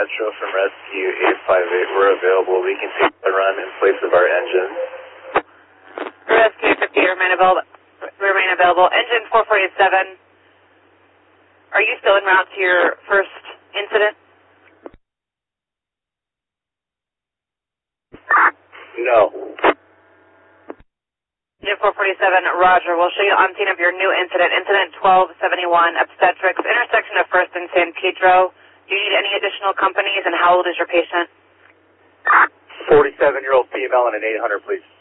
Metro from Rescue 858. We're available. We can take the run in place of our engine. Rescue 858, remain available. Engine 447. Are you still en route to your first incident? No. Engine 447, Roger. We'll show you on scene of your new incident. Incident 1271, obstetrics, intersection of 1st and San Pedro. Do you need any additional companies, and how old is your patient? 47-year-old female and an 800, please.